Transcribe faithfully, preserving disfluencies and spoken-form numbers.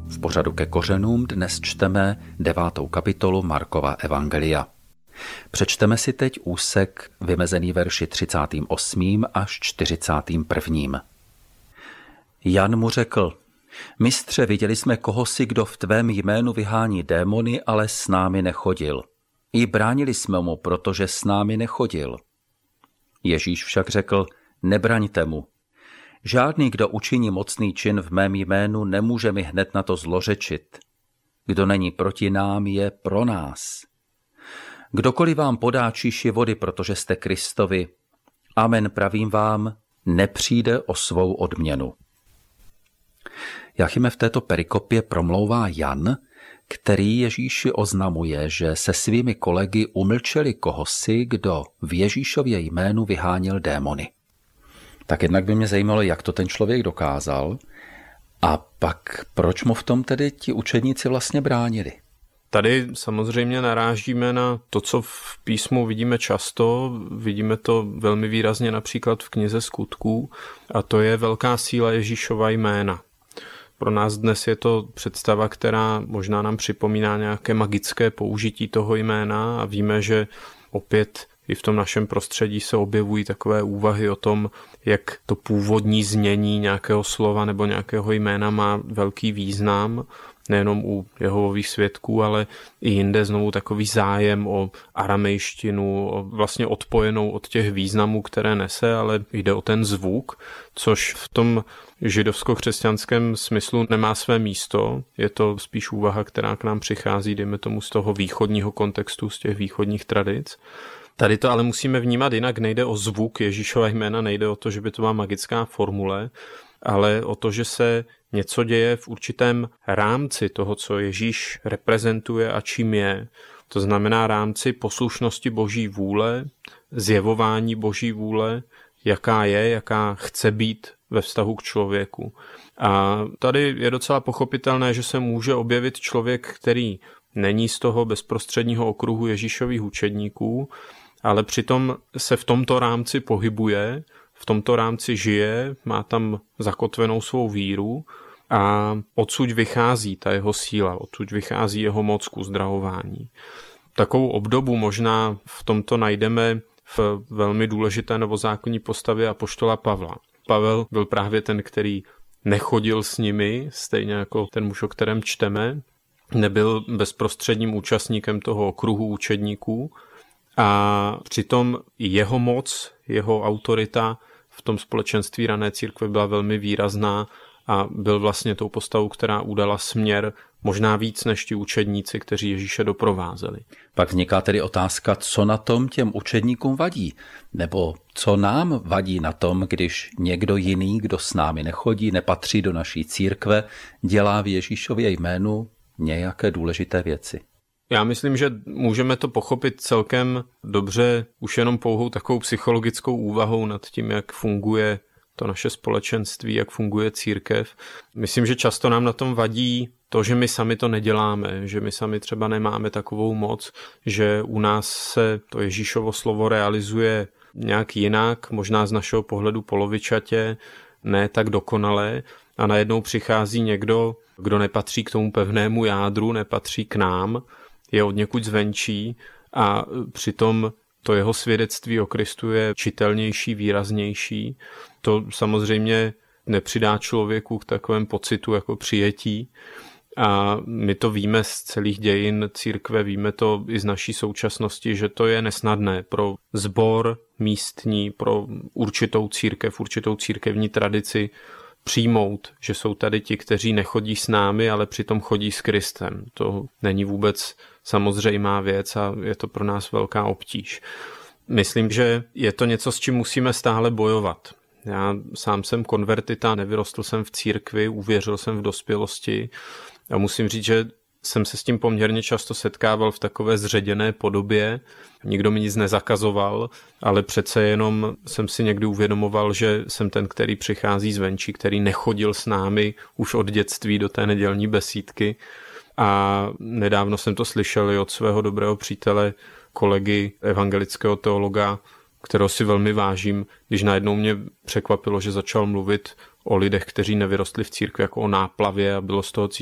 V pořadu Ke kořenům dnes čteme devátou kapitolu Markova evangelia. Přečteme si teď úsek vymezený verši třicátým osmým až čtyřicátým prvním. Jan mu řekl: Mistře, viděli jsme kohosi, kdo v tvém jménu vyhání démony, ale s námi nechodil. I bránili jsme mu, protože s námi nechodil. Ježíš však řekl: Nebraňte mu. Žádný, kdo učiní mocný čin v mém jménu, nemůže mi hned na to zlořečit. Kdo není proti nám, je pro nás. Kdokoliv vám podá číši vody, protože jste Kristovi, amen pravím vám, nepřijde o svou odměnu. Jachime, v této perikopě promlouvá Jan, který Ježíši oznamuje, že se svými kolegy umlčeli kohosi, kdo v Ježíšově jménu vyháněl démony. Tak jednak by mě zajímalo, jak to ten člověk dokázal, a pak proč mu v tom tedy ti učedníci vlastně bránili. Tady samozřejmě narážíme na to, co v písmu vidíme často, vidíme to velmi výrazně například v knize Skutků, a to je velká síla Ježíšova jména. Pro nás dnes je to představa, která možná nám připomíná nějaké magické použití toho jména, a víme, že opět i v tom našem prostředí se objevují takové úvahy o tom, jak to původní znění nějakého slova nebo nějakého jména má velký význam, nejenom u Jehovových svědků, ale i jinde znovu takový zájem o aramejštinu, o vlastně odpojenou od těch významů, které nese, ale jde o ten zvuk, což v tom židovsko-křesťanském smyslu nemá své místo. Je to spíš úvaha, která k nám přichází, dejme tomu, z toho východního kontextu, z těch východních tradic. Tady to ale musíme vnímat jinak, nejde o zvuk Ježíšova jména, nejde o to, že by to byla magická formule, ale o to, že se něco děje v určitém rámci toho, co Ježíš reprezentuje a čím je. To znamená rámci poslušnosti Boží vůle, zjevování Boží vůle, jaká je, jaká chce být ve vztahu k člověku. A tady je docela pochopitelné, že se může objevit člověk, který není z toho bezprostředního okruhu Ježíšových učedníků, ale přitom se v tomto rámci pohybuje, v tomto rámci žije, má tam zakotvenou svou víru a odsud vychází ta jeho síla, odsud vychází jeho moc k uzdravování. Takovou obdobu možná v tomto najdeme v velmi důležité novozákonní postavě apoštola Pavla. Pavel byl právě ten, který nechodil s nimi, stejně jako ten muž, o kterém čteme, nebyl bezprostředním účastníkem toho okruhu učedníků, a přitom jeho moc, jeho autorita v tom společenství rané církve byla velmi výrazná a byl vlastně tou postavou, která udala směr možná víc než ti učedníci, kteří Ježíše doprovázeli. Pak vzniká tedy otázka, co na tom těm učedníkům vadí, nebo co nám vadí na tom, když někdo jiný, kdo s námi nechodí, nepatří do naší církve, dělá v Ježíšově jménu nějaké důležité věci. Já myslím, že můžeme to pochopit celkem dobře už jenom pouhou takovou psychologickou úvahou nad tím, jak funguje to naše společenství, jak funguje církev. Myslím, že často nám na tom vadí to, že my sami to neděláme, že my sami třeba nemáme takovou moc, že u nás se to Ježíšovo slovo realizuje nějak jinak, možná z našeho pohledu polovičatě, ne tak dokonale, a najednou přichází někdo, kdo nepatří k tomu pevnému jádru, nepatří k nám, je od někud zvenčí a přitom to jeho svědectví o Kristu je čitelnější, výraznější. To samozřejmě nepřidá člověku k takovém pocitu jako přijetí. A my to víme z celých dějin církve, víme to i z naší současnosti, že to je nesnadné pro sbor místní, pro určitou církev, určitou církevní tradici přijmout, že jsou tady ti, kteří nechodí s námi, ale přitom chodí s Kristem. To není vůbec samozřejmá věc a je to pro nás velká obtíž. Myslím, že je to něco, s čím musíme stále bojovat. Já sám jsem konvertita, nevyrostl jsem v církvi, uvěřil jsem v dospělosti a musím říct, že jsem se s tím poměrně často setkával v takové zředěné podobě. Nikdo mi nic nezakazoval, ale přece jenom jsem si někdy uvědomoval, že jsem ten, který přichází zvenčí, který nechodil s námi už od dětství do té nedělní besídky. A nedávno jsem to slyšel i od svého dobrého přítele, kolegy, evangelického teologa, kterého si velmi vážím, když najednou mě překvapilo, že začal mluvit o lidech, kteří nevyrostli v církvi, jako o náplavě, a bylo z toho cítit,